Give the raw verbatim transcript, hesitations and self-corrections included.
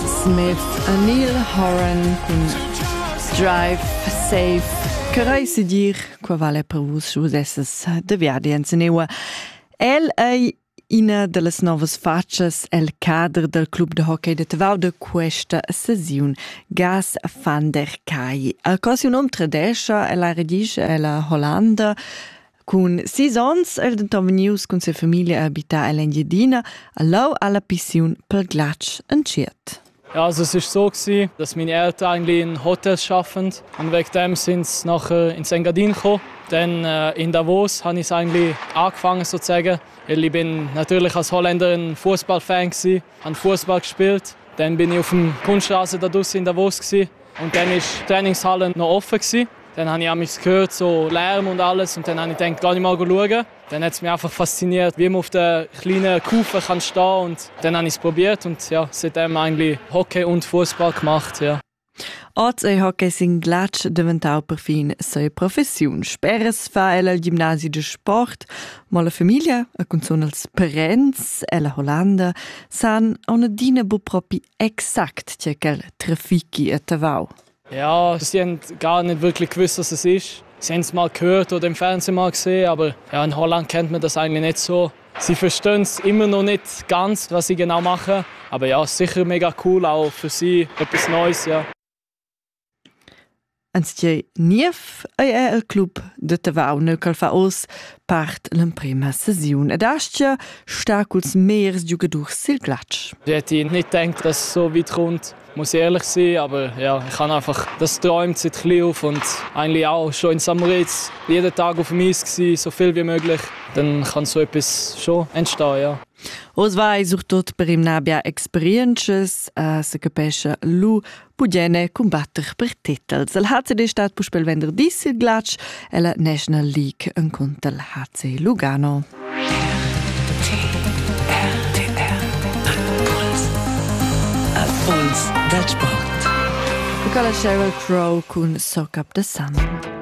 Smith e Neil Horan con Drive Safe. Carei si dir qua vale per vos vos esses de viadi en seneua. El è una delle novas faccias el cadre del club de hockey de Tavau de questa sesiun Gas van der Kai. A cosa un om tradescia el redige e la Hollanda. Con sis ans el denton vegnius con se famiglia a abitar l'Engiadina a lau alla pisciun pel Glatsch en Schiet. Ja, also es war so, gewesen, dass meine Eltern eigentlich in Hotels arbeiten und wegen dem sind sie nachher ins Engadin gekommen. Dann äh, in Davos habe ich es eigentlich angefangen sozusagen. Weil ich bin natürlich als Holländer ein Fußballfan gewesen, habe Fußball gespielt. Dann bin ich auf dem Kunststraße da draussen in Davos gewesen. Und dann war die Trainingshalle noch offen gewesen. Dann habe ich mich gehört, so Lärm und alles, und dann habe ich gedacht, gar nicht mal schauen. Dann hat es mich einfach fasziniert, wie man auf der kleinen Kufe kann stehen kann. Und dann habe ich es probiert und ja, seitdem eigentlich Hockey und Fußball gemacht. Ja. Oggi il hockey in Glatsch diventau perfin sua professiun. Speres fa ella al gimnasi de sport, ma la famiglia, a consone als parents e la Hollanda, san una dina bu propi exakt c'è quel traffici a Tavau. Ja, sie haben gar nicht wirklich gewusst, was es ist. Sie haben es mal gehört oder im Fernsehen mal gesehen, aber ja, in Holland kennt man das eigentlich nicht so. Sie verstehen es immer noch nicht ganz, was sie genau machen. Aber ja, es ist sicher mega cool, auch für sie etwas Neues, ja. Anzi, nief è il club de Tavau, ne cal fa os part la prima sesiun. Ed astia sta culs mehrs giugadurs sil Glatsch. Ich hätte nicht gedacht, dass es so weit kommt, muss ich ehrlich sein, aber ja, ich habe einfach das träumt seit klein auf und eigentlich auch schon in St. Moritz jeden Tag auf dem Eis gewesen, so viel wie möglich. Dann kann so etwas schon entstehen, ja. Os vai surtot per im nabia experiences a se capesce lu pudiene combatter per titels. El H C D stat puspel vender dis il Glatsch e la National League en contra il H C Lugano. R T R A Puls del Sport. Con la Sheryl Crow con Soak Up the Sun.